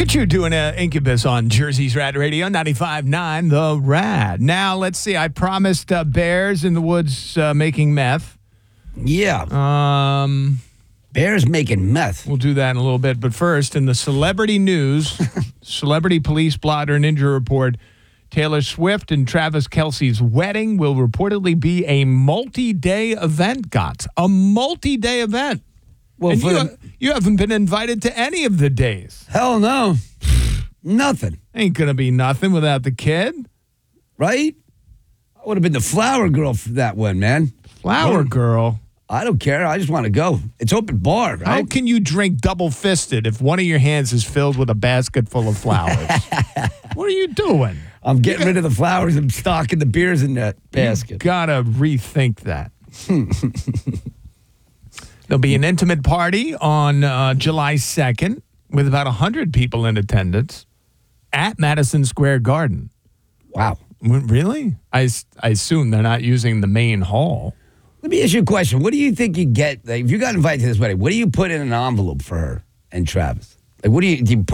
at you doing Incubus on Jersey's Rad Radio, 95.9 The Rad. Now, let's see. I promised bears in the woods making meth. Yeah. Bears making meth. We'll do that in a little bit. But first, in the celebrity news, celebrity police blotter and injury report, Taylor Swift and Travis Kelce's wedding will reportedly be a multi-day event, Gotts. A multi-day event. Well, and you haven't been invited to any of the days. Hell no. Nothing. Ain't going to be nothing without the kid. Right? I would have been the flower girl for that one, man. Flower girl? I don't care. I just want to go. It's open bar, right? How can you drink double-fisted if one of your hands is filled with a basket full of flowers? What are you doing? I'm getting rid of the flowers and stocking the beers in that basket. You gotta rethink that. There'll be an intimate party on July 2nd with about 100 people in attendance at Madison Square Garden. Wow. Really? I assume they're not using the main hall. Let me ask you a question. What do you think you get? Like, if you got invited to this wedding, what do you put in an envelope for her and Travis? Like, what do you